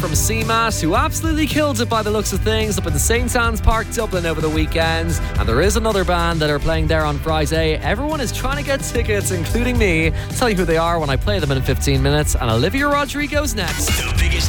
from CMAT, who absolutely killed it by the looks of things up in the St. Anne's Park, Dublin over the weekend. And there is another band that are playing there on Friday. Everyone is trying to get tickets, including me. I'll tell you who they are when I play them in 15 minutes. And Olivia Rodrigo's next. The biggest